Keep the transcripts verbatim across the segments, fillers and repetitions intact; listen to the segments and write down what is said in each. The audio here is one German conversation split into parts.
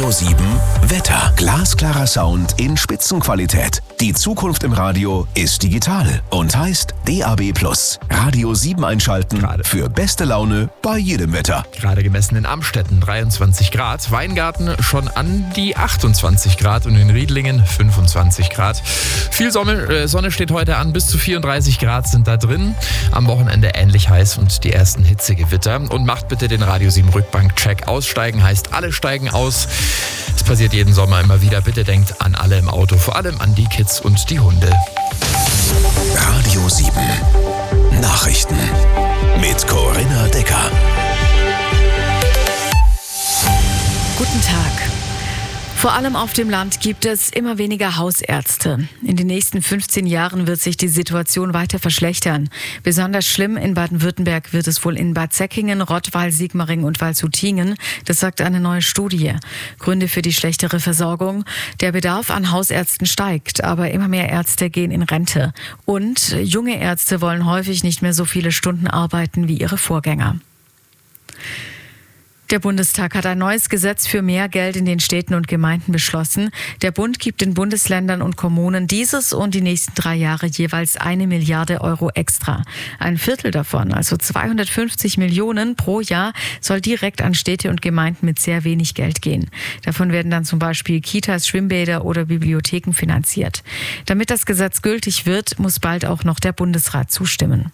Radio sieben Wetter. Glasklarer Sound in Spitzenqualität. Die Zukunft im Radio ist digital und heißt D A B plus. Radio sieben einschalten Gerade. für beste Laune bei jedem Wetter. Gerade gemessen in Amstetten dreiundzwanzig Grad, Weingarten schon an die achtundzwanzig Grad und in Riedlingen fünfundzwanzig Grad. Viel Sonne, äh, Sonne steht heute an, bis zu vierunddreißig Grad sind da drin. Am Wochenende ähnlich heiß und die ersten Hitzegewitter. Und macht bitte den Radio sieben Rückbank-Check. Aussteigen heißt, alle steigen aus. Es passiert jeden Sommer immer wieder. Bitte denkt an alle im Auto, vor allem an die Kids und die Hunde. Radio sieben Nachrichten mit Corinna Decker. Guten Tag. Vor allem auf dem Land gibt es immer weniger Hausärzte. In den nächsten fünfzehn Jahren wird sich die Situation weiter verschlechtern. Besonders schlimm in Baden-Württemberg wird es wohl in Bad Säckingen, Rottweil, Sigmaringen und Waldshutingen. Das sagt eine neue Studie. Gründe für die schlechtere Versorgung: Der Bedarf an Hausärzten steigt, aber immer mehr Ärzte gehen in Rente. Und junge Ärzte wollen häufig nicht mehr so viele Stunden arbeiten wie ihre Vorgänger. Der Bundestag hat ein neues Gesetz für mehr Geld in den Städten und Gemeinden beschlossen. Der Bund gibt den Bundesländern und Kommunen dieses und die nächsten drei Jahre jeweils eine Milliarde Euro extra. Ein Viertel davon, also zweihundertfünfzig Millionen pro Jahr, soll direkt an Städte und Gemeinden mit sehr wenig Geld gehen. Davon werden dann zum Beispiel Kitas, Schwimmbäder oder Bibliotheken finanziert. Damit das Gesetz gültig wird, muss bald auch noch der Bundesrat zustimmen.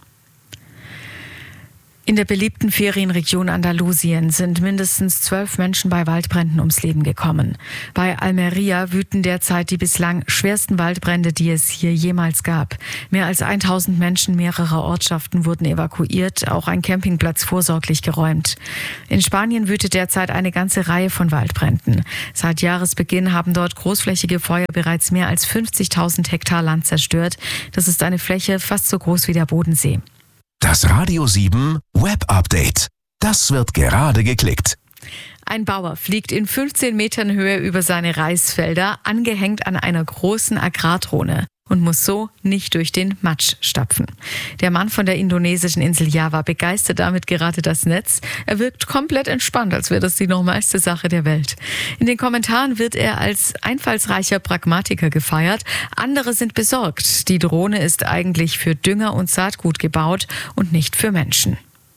In der beliebten Ferienregion Andalusien sind mindestens zwölf Menschen bei Waldbränden ums Leben gekommen. Bei Almeria wüten derzeit die bislang schwersten Waldbrände, die es hier jemals gab. Mehr als tausend Menschen mehrerer Ortschaften wurden evakuiert, auch ein Campingplatz vorsorglich geräumt. In Spanien wütet derzeit eine ganze Reihe von Waldbränden. Seit Jahresbeginn haben dort großflächige Feuer bereits mehr als fünfzigtausend Hektar Land zerstört. Das ist eine Fläche fast so groß wie der Bodensee. Das Radio sieben Web Update. Das wird gerade geklickt. Ein Bauer fliegt in fünfzehn Metern Höhe über seine Reisfelder, angehängt an einer großen Agrardrohne, und muss so nicht durch den Matsch stapfen. Der Mann von der indonesischen Insel Java begeistert damit gerade das Netz. Er wirkt komplett entspannt, als wäre das die normalste Sache der Welt. In den Kommentaren wird er als einfallsreicher Pragmatiker gefeiert. Andere sind besorgt. Die Drohne ist eigentlich für Dünger und Saatgut gebaut und nicht für Menschen.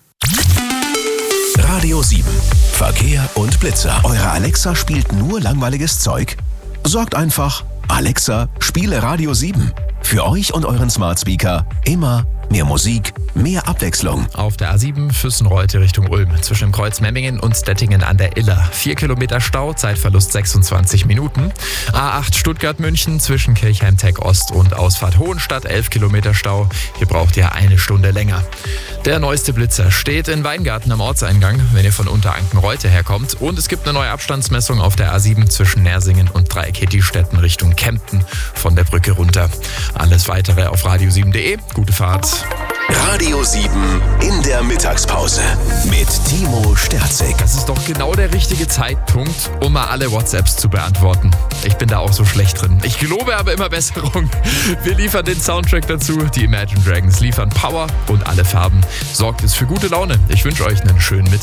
Radio sieben Verkehr und Blitzer. Eure Alexa spielt nur langweiliges Zeug? Sorgt einfach: Alexa, spiele Radio sieben. Für euch und euren Smart Speaker immer mehr Musik, mehr Abwechslung. Auf der A sieben Füssenreuth Richtung Ulm zwischen Kreuz Memmingen und Stettingen an der Iller. Vier Kilometer Stau, Zeitverlust sechsundzwanzig Minuten. A acht Stuttgart-München zwischen Kirchheim-Tech Ost und Ausfahrt Hohenstadt, elf Kilometer Stau. Hier braucht ihr eine Stunde länger. Der neueste Blitzer steht in Weingarten am Ortseingang, wenn ihr von Unteranken-Reute herkommt. Und es gibt eine neue Abstandsmessung auf der A sieben zwischen Nersingen und Dreieck-Hettistetten Richtung Kempten von der Brücke runter. Alles weitere auf radio sieben punkt de. Gute Fahrt. Radio sieben in der Mittagspause mit Timo Sterzig. Das ist doch genau der richtige Zeitpunkt, um mal alle WhatsApps zu beantworten. Ich bin da auch so schlecht drin. Ich gelobe aber immer Besserung. Wir liefern den Soundtrack dazu. Die Imagine Dragons liefern Power und alle Farben. Sorgt es für gute Laune. Ich wünsche euch einen schönen Mittag.